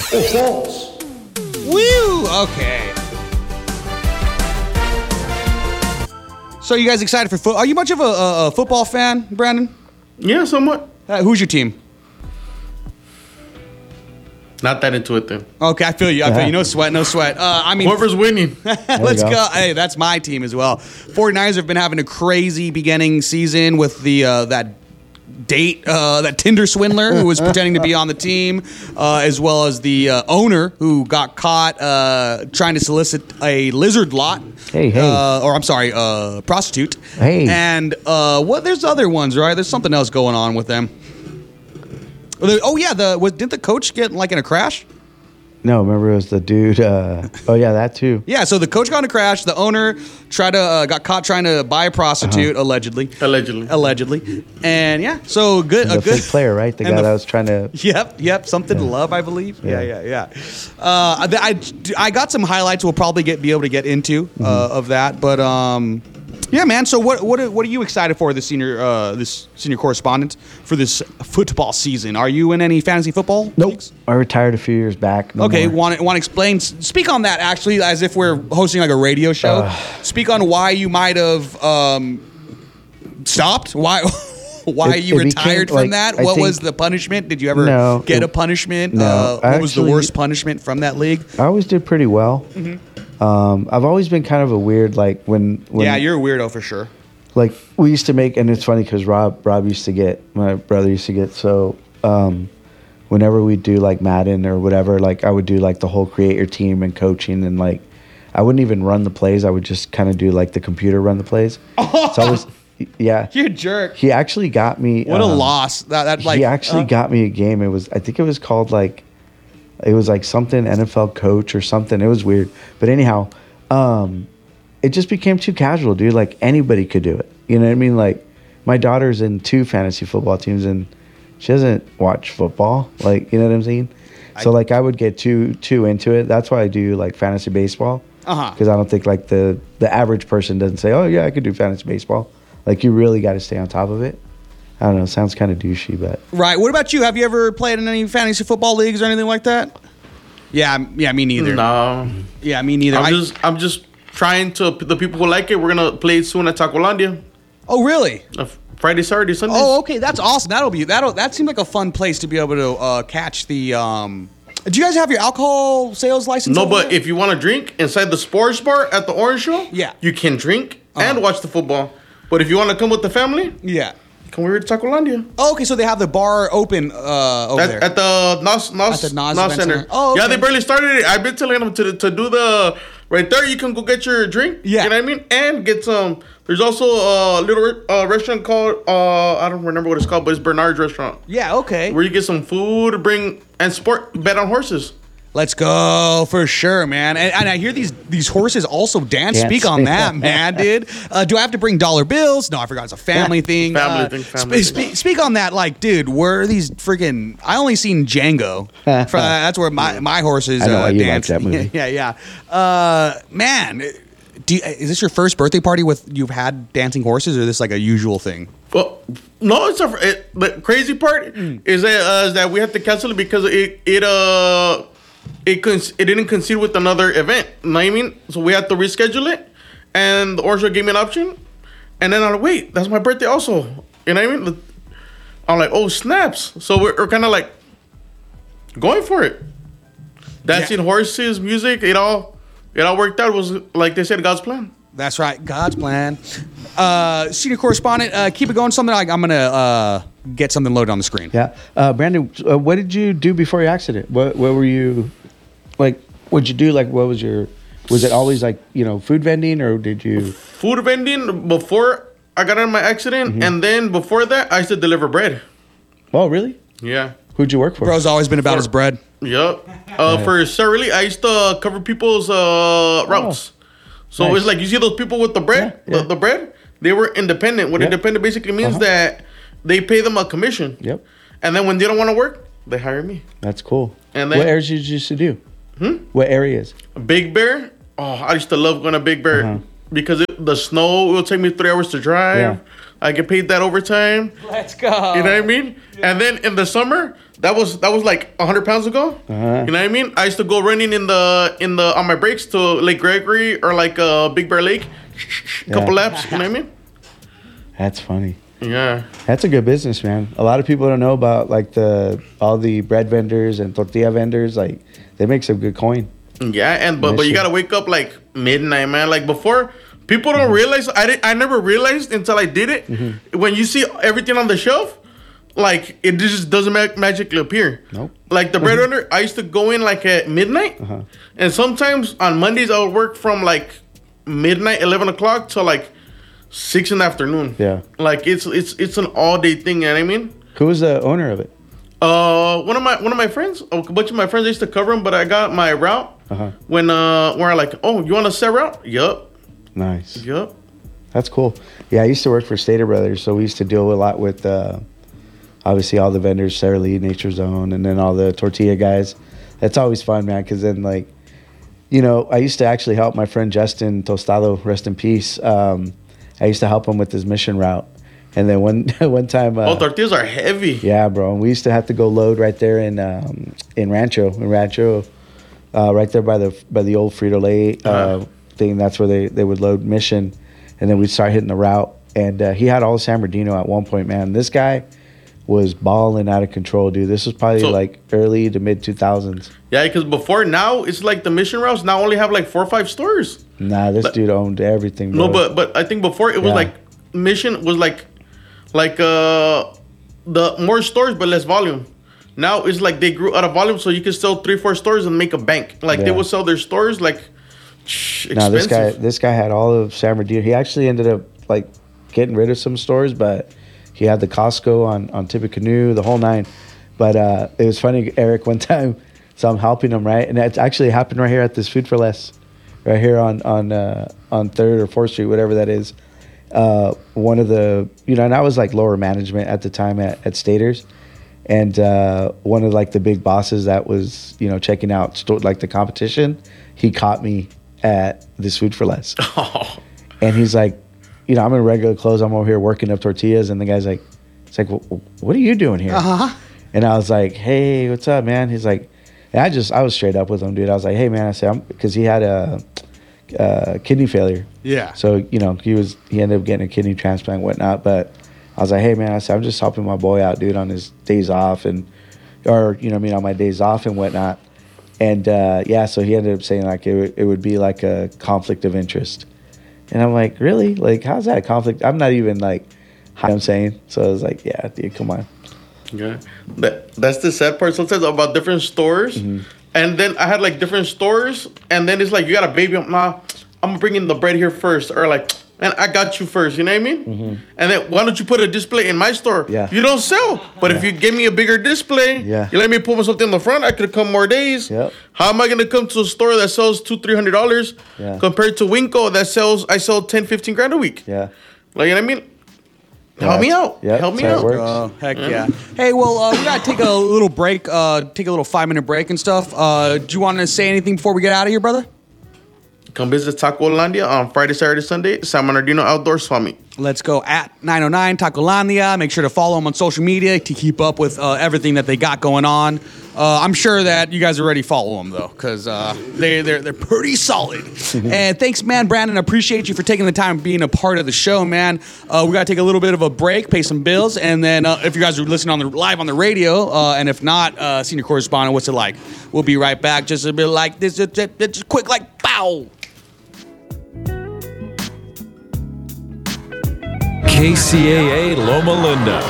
or false? Woo! Okay. So you guys excited for football? Are you much of a football fan, Brandon? Yeah, somewhat. Who's your team? Not that into it then. Okay, I feel you. I feel you. No sweat, no sweat. I mean, Whoever's winning. let's go. Hey, that's my team as well. 49ers have been having a crazy beginning season with the that Tinder swindler who was pretending to be on the team, as well as the owner who got caught trying to solicit a lizard lot. Prostitute. Hey. And there's other ones, right? There's something else going on with them. Didn't the coach get like in a crash? No, remember it was the dude. That too. Yeah, so the coach got in a crash. The owner got caught trying to buy a prostitute, allegedly. And yeah, so good. The fake player, right? The guy that was trying to. Yep. Something to love, I believe. Yeah. I got some highlights. We'll probably be able to get into of that, but yeah, man. So what are you excited for this senior correspondent for this football season? Are you in any fantasy football leagues? I retired a few years back. Want to explain? Speak on that actually, as if we're hosting like a radio show. Speak on why you might have stopped. Why you retired from that? What was the punishment? Did you ever get a punishment? No. What was the worst punishment from that league? I always did pretty well. Mm-hmm. I've always been kind of a weird, like when yeah, you're a weirdo for sure. Like we used to make, and it's funny because Rob used to get, my brother used to get, so whenever we do like Madden or whatever, like I would do like the whole create your team and coaching, and like I wouldn't even run the plays. I would just kind of do like the computer run the plays. So I was, yeah. You're a jerk. He actually got me. What a loss. He actually got me a game. I think it was called like, it was like something NFL coach or something. It was weird. But anyhow, it just became too casual, dude. Like anybody could do it. You know what I mean? Like my daughter's in 2 fantasy football teams and she doesn't watch football. Like, you know what I'm saying? So like I would get too into it. That's why I do like fantasy baseball. Because I don't think like the average person doesn't say, oh yeah, I could do fantasy baseball. Like you really got to stay on top of it. I don't know. It sounds kind of douchey, but... Right. What about you? Have you ever played in any fantasy football leagues or anything like that? Yeah, me neither. No. Yeah, me neither. I'm just trying to... The people who like it, we're going to play soon at Tacolandia. Oh, really? Friday, Saturday, Sunday. Oh, okay. That's awesome. That seems like a fun place to be able to catch the... Do you guys have your alcohol sales license? No, but if you want to drink inside the sports bar at the Orange Show, you can drink and watch the football. But if you want to come with the family... Yeah. Come over to Tacolandia. Oh, okay. So they have the bar open over there at the NOS Center. Oh, okay. Yeah, they barely started it. I've been telling them to do the right there. You can go get your drink. Yeah, you know what I mean, and get some. There's also a little restaurant called I don't remember what it's called, but it's Bernard's Restaurant. Yeah, okay. Where you get some food, bet on horses. Let's go for sure, man. And I hear these horses also dance. Speak on that, man, dude. Do I have to bring dollar bills? No, I forgot. It's a family thing. Speak on that. Like, dude, where are these freaking... I only seen Django. That's where my horses I know why you dance. like that movie. Yeah. Man, is this your first birthday party you've had dancing horses, or is this like a usual thing? Well, no, the crazy part is that we have to cancel it because it didn't coincide with another event. You know what I mean? So we had to reschedule it, and the Orange gave me an option. And then I'm like, wait, that's my birthday also. You know what I mean? I'm like, oh, snaps. So we're kind of like going for it. Dancing horses, music, it all worked out. It was, like they said, God's plan. That's right, God's plan. Senior correspondent, keep it going. I'm going to get something loaded on the screen. Yeah. Brandon, what did you do before your accident? What were you... Like, what'd you do? Like, was it always like, food vending, or did you... Food vending before I got in my accident, and then before that, I used to deliver bread. Oh, really? Yeah. Who'd you work for? Bro's always been about his bread. Yep. For Sarah Lee, I used to cover people's routes. So nice. It's like, you see those people with the bread? Yeah. The bread? They were independent. What independent basically means that they pay them a commission. Yep. And then when they don't want to work, they hire me. That's cool. And then, what areas did you used to do? What areas? Big Bear. Oh, I used to love going to Big Bear because the snow will take me 3 hours to drive. Yeah. I get paid that overtime. Let's go. You know what I mean? Yeah. And then in the summer, That was like 100 pounds ago. You know what I mean? I used to go running in the on my breaks to Lake Gregory or like Big Bear Lake, couple laps. You know what I mean? That's funny. Yeah, that's a good business, man. A lot of people don't know about like all the bread vendors and tortilla vendors. Like they make some good coin. Yeah, but you gotta wake up like midnight, man. Like before, people don't realize. I never realized until I did it. When you see everything on the shelf, like it just doesn't magically appear. Nope. Like the bread vendor, I used to go in like at midnight, and sometimes on Mondays I would work from like midnight, 11 o'clock to like 6 in the afternoon. Yeah. Like it's an all day thing. You know what I mean? Who was the owner of it? One of my friends. A bunch of my friends used to cover them, but I got my route when where I like, oh, you want to set route? Yup. Nice. Yup. That's cool. Yeah, I used to work for Stater Brothers, so we used to deal a lot with obviously all the vendors, Sara Lee, Nature Zone, and then all the tortilla guys. That's always fun, man, because then like, you know, I used to actually help my friend Justin Tostado, rest in peace. I used to help him with his mission route. And then one time... tortillas are heavy. Yeah, bro. And we used to have to go load right there in Rancho. Right there by the old Frito-Lay thing. That's where they would load mission. And then we'd start hitting the route. And he had all of San Bernardino at one point, man. This guy was balling out of control, dude. This was probably like early to mid 2000s. Yeah, because before now, it's like the mission routes now only have like 4 or 5 stores. Nah, this dude owned everything, bro. No, but I think before it was like mission was like the more stores but less volume. Now it's like they grew out of volume, so you can sell 3-4 stores and make a bank. Like they would sell their stores like expensive. Now this guy had all of San Bernardino. He actually ended up like getting rid of some stores, but he had the Costco on Tippecanoe, the whole nine. But it was funny, Eric, one time, so I'm helping him, right? And it actually happened right here at this Food for Less, right here on 3rd or 4th Street, whatever that is. One of the, and I was like lower management at the time at Staters. And one of like the big bosses that was, checking out like the competition, he caught me at this Food for Less. And he's like, I'm in regular clothes. I'm over here working up tortillas. And the guy's like, well, what are you doing here? And I was like, hey, what's up, man? He's like, and I was straight up with him, dude. I was like, hey, man, I said, because he had a kidney failure. Yeah. So, he ended up getting a kidney transplant and whatnot. But I was like, hey, man, I said, I'm just helping my boy out, dude, on his days off on my days off and whatnot. And, so he ended up saying, like, it would be like a conflict of interest. And I'm like, really? Like, how's that a conflict? I'm not even, like, I'm saying. So I was like, yeah, dude, come on. Yeah. That's the sad part sometimes about different stores. Mm-hmm. And then I had, like, different stores. And then it's like, you got a baby. Nah, I'm bringing the bread here first. Or, like, man, I got you first. You know what I mean? Mm-hmm. And then why don't you put a display in my store? Yeah. You don't sell. But if you give me a bigger display, you let me put something in the front, I could come more days. Yep. How am I going to come to a store that sells $200-$300 compared to Winco that I sell $10,000-$15,000 a week? Yeah. Like, you know what I mean? Help me out. Yep, Help me out. Oh, heck yeah. Hey, well, we got to take a little break, take a little 5-minute break and stuff. Do you want to say anything before we get out of here, brother? Come visit Tacolandia on Friday, Saturday, Sunday, San Bernardino Outdoor Swami. Let's go at 909 Tacolandia. Make sure to follow them on social media to keep up with everything that they got going on. I'm sure that you guys already follow them, though, because they're pretty solid. And thanks, man, Brandon. I appreciate you for taking the time being a part of the show, man. We got to take a little bit of a break, pay some bills, and then if you guys are listening live on the radio, and if not, senior correspondent, what's it like? We'll be right back. Just a bit like this, just quick, like, pow. KCAA Loma Linda.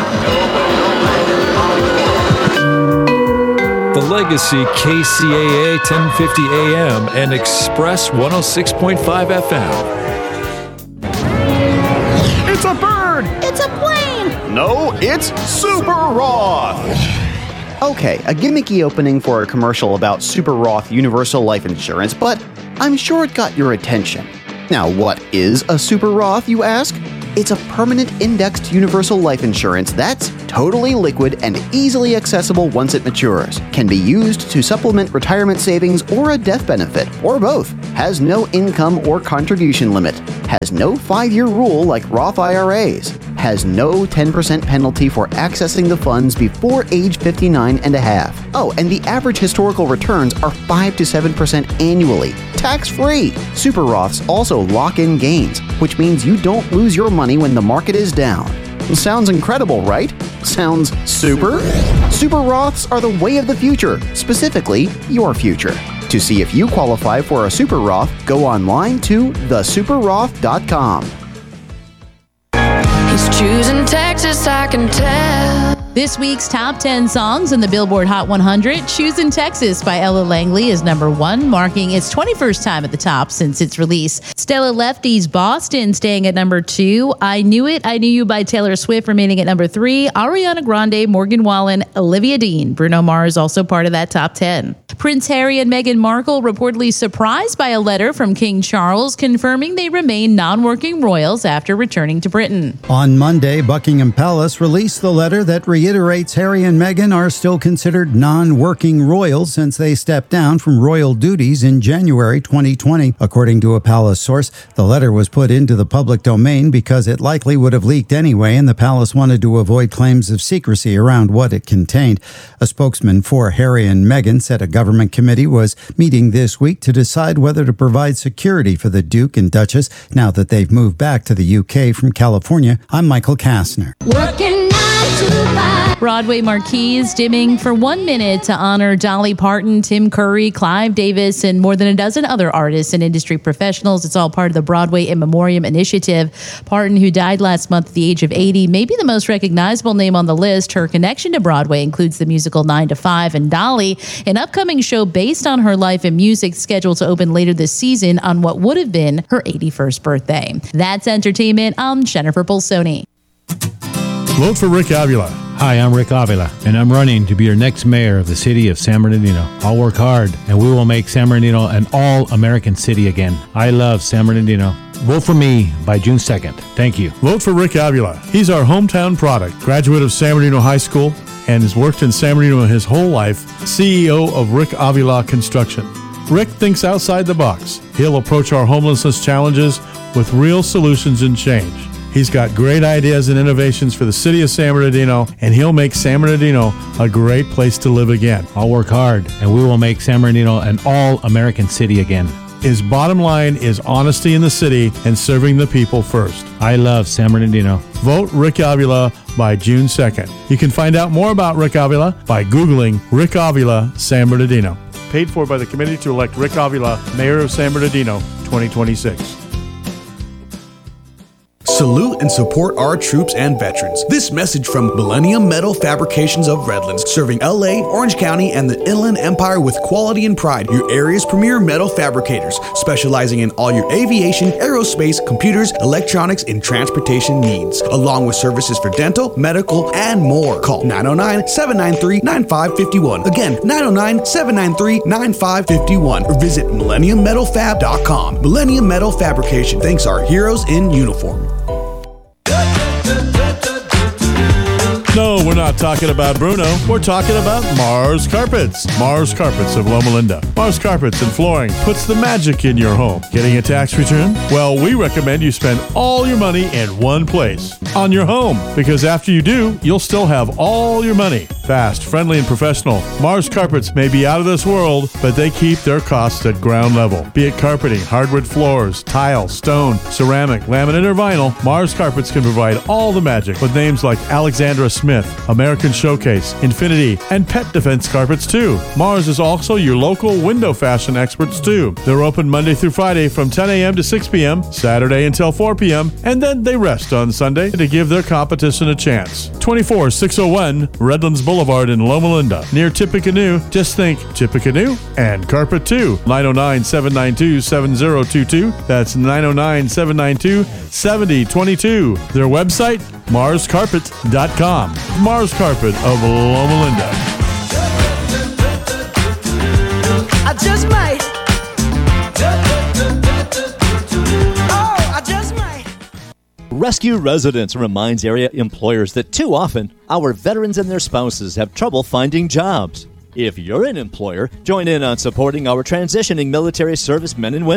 The Legacy KCAA 1050 AM and Express 106.5 FM. It's a bird! It's a plane! No, it's Super Roth! Okay, a gimmicky opening for a commercial about Super Roth Universal Life Insurance, but I'm sure it got your attention. Now, what is a Super Roth, you ask? It's a permanent indexed universal life insurance that's totally liquid and easily accessible once it matures. Can be used to supplement retirement savings or a death benefit, or both. Has no income or contribution limit. Has no 5-year rule like Roth IRAs. has no 10% penalty for accessing the funds before age 59 and a half. Oh, and the average historical returns are 5 to 7% annually, tax-free. Super Roths also lock in gains, which means you don't lose your money when the market is down. Sounds incredible, right? Sounds super? Super Roths are the way of the future, specifically your future. To see if you qualify for a Super Roth, go online to thesuperroth.com. He's choosing Texas, I can tell. This week's top 10 songs in the Billboard Hot 100, Choosing Texas by Ella Langley is number 1, marking its 21st time at the top since its release. Stella Lefty's Boston staying at number 2. I Knew It, I Knew You by Taylor Swift remaining at number 3. Ariana Grande, Morgan Wallen, Olivia Dean. Bruno Mars also part of that top 10. Prince Harry and Meghan Markle reportedly surprised by a letter from King Charles confirming they remain non-working royals after returning to Britain. On Monday, Buckingham Palace released the letter that reiterates Harry and Meghan are still considered non-working royals since they stepped down from royal duties in January 2020. According to a palace source, the letter was put into the public domain because it likely would have leaked anyway, and the palace wanted to avoid claims of secrecy around what it contained. A spokesman for Harry and Meghan said a government committee was meeting this week to decide whether to provide security for the Duke and Duchess now that they've moved back to the UK from California. I'm Michael Kastner. Working 9 to 5. Broadway marquees dimming for 1 minute to honor Dolly Parton, Tim Curry, Clive Davis, and more than a dozen other artists and industry professionals. It's all part of the Broadway in Memoriam initiative. Parton, who died last month at the age of 80, may be the most recognizable name on the list. Her connection to Broadway includes the musical 9 to 5 and Dolly, an upcoming show based on her life and music scheduled to open later this season on what would have been her 81st birthday. That's entertainment. I'm Jennifer Bolsoni. Vote for Rick Avila. Hi, I'm Rick Avila, and I'm running to be your next mayor of the city of San Bernardino. I'll work hard, and we will make San Bernardino an all-American city again. I love San Bernardino. Vote for me by June 2nd. Thank you. Vote for Rick Avila. He's our hometown product, graduate of San Bernardino High School, and has worked in San Bernardino his whole life, CEO of Rick Avila Construction. Rick thinks outside the box. He'll approach our homelessness challenges with real solutions and change. He's got great ideas and innovations for the city of San Bernardino, and he'll make San Bernardino a great place to live again. I'll work hard, and we will make San Bernardino an all-American city again. His bottom line is honesty in the city and serving the people first. I love San Bernardino. Vote Rick Avila by June 2nd. You can find out more about Rick Avila by Googling Rick Avila San Bernardino. Paid for by the Committee to elect Rick Avila Mayor of San Bernardino 2026. Salute and support our troops and veterans. This message from Millennium Metal Fabrications of Redlands, serving LA, Orange County, and the Inland Empire with quality and pride. Your area's premier metal fabricators, specializing in all your aviation, aerospace, computers, electronics, and transportation needs, along with services for dental, medical, and more. Call 909-793-9551. Again, 909-793-9551. Or visit MillenniumMetalFab.com. Millennium Metal Fabrication thanks our heroes in uniform. No, we're not talking about Bruno. We're talking about Mars Carpets. Mars Carpets of Loma Linda. Mars Carpets and Flooring puts the magic in your home. Getting a tax return? Well, we recommend you spend all your money in one place, on your home. Because after you do, you'll still have all your money. Fast, friendly, and professional. Mars Carpets may be out of this world, but they keep their costs at ground level. Be it carpeting, hardwood floors, tile, stone, ceramic, laminate, or vinyl, Mars Carpets can provide all the magic with names like Alexandra Smith, American Showcase, Infinity, and Pet Defense Carpets too. Mars is also your local window fashion experts too. They're open Monday through Friday from 10 a.m. to 6 p.m., Saturday until 4 p.m., and then they rest on Sunday to give their competition a chance. 24601 Redlands Boulevard in Loma Linda, near Tippecanoe. Just think Tippecanoe and Carpet 2. 909-792-7022. That's 909-792-7022. Their website, MarsCarpet.com. Mars Carpet of Loma Linda. I just might. Oh, I just might. Rescue Residence reminds area employers that too often our veterans and their spouses have trouble finding jobs. If you're an employer, join in on supporting our transitioning military service men and women.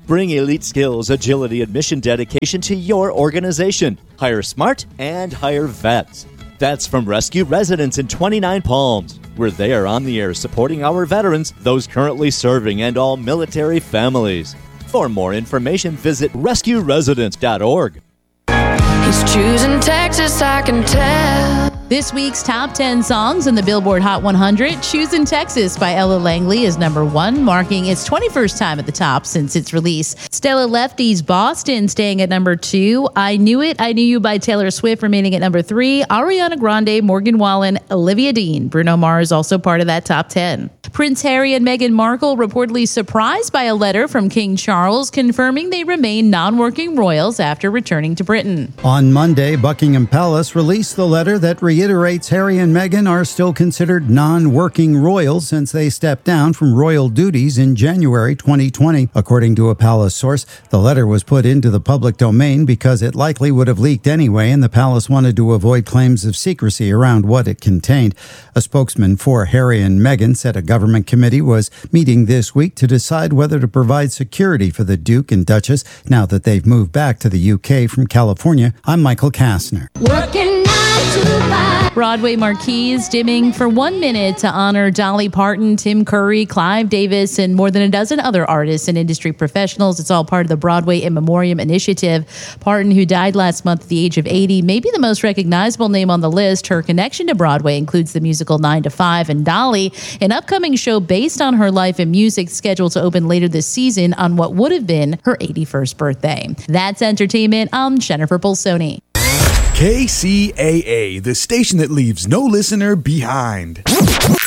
Bring elite skills, agility, and mission dedication to your organization. Hire smart and hire vets. That's from Rescue Residence in 29 Palms, where they are on the air supporting our veterans, those currently serving, and all military families. For more information, visit rescueresidence.org. He's choosing Texas, I can tell. This week's top 10 songs in the Billboard Hot 100, Choosing Texas by Ella Langley is number 1, marking its 21st time at the top since its release. Stella Lefty's Boston staying at number 2. I Knew It, I Knew You by Taylor Swift remaining at number 3. Ariana Grande, Morgan Wallen, Olivia Dean. Bruno Mars also part of that top 10. Prince Harry and Meghan Markle reportedly surprised by a letter from King Charles confirming they remain non-working royals after returning to Britain. On Monday, Buckingham Palace released the letter that reiterates Harry and Meghan are still considered non-working royals since they stepped down from royal duties in January 2020. According to a palace source, the letter was put into the public domain because it likely would have leaked anyway, and the palace wanted to avoid claims of secrecy around what it contained. A spokesman for Harry and Meghan said a government committee was meeting this week to decide whether to provide security for the Duke and Duchess now that they've moved back to the UK from California. I'm Michael Kastner. Working 9 to 5. Broadway marquees dimming for 1 minute to honor Dolly Parton, Tim Curry, Clive Davis, and more than a dozen other artists and industry professionals. It's all part of the Broadway In Memoriam initiative. Parton, who died last month at the age of 80, may be the most recognizable name on the list. Her connection to Broadway includes the musical 9 to 5 and Dolly, an upcoming show based on her life and music scheduled to open later this season on what would have been her 81st birthday. That's entertainment. I'm Jennifer Bolsoni. KCAA, the station that leaves no listener behind.